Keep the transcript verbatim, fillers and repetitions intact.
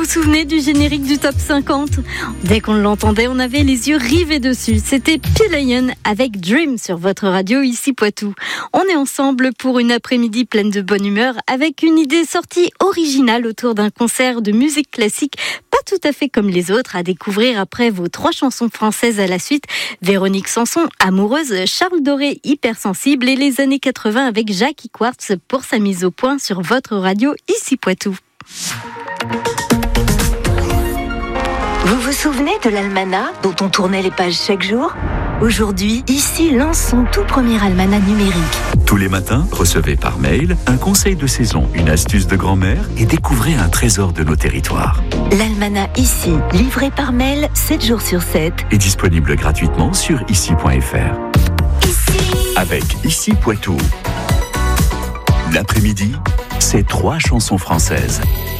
souvenez du générique du Top cinquante ? Dès qu'on l'entendait, on avait les yeux rivés dessus. C'était P-Lion avec Dream sur votre radio ici Poitou. On est ensemble pour une après-midi pleine de bonne humeur avec une idée sortie originale autour d'un concert de musique classique pas tout à fait comme les autres à découvrir après vos trois chansons françaises à la suite. Véronique Sanson, Amoureuse, Charles Doré, Hypersensible et les années quatre-vingts avec Jackie Quartz pour sa mise au point sur votre radio ici Poitou. Vous vous souvenez de l'almanach dont on tournait les pages chaque jour ? Aujourd'hui, ici lance son tout premier almanach numérique. Tous les matins, recevez par mail un conseil de saison, une astuce de grand-mère et découvrez un trésor de nos territoires. L'almanach ici, livré par mail sept jours sur sept. Est disponible gratuitement sur ici point f r. Ici. Avec Ici Poitou. L'après-midi, c'est trois chansons françaises.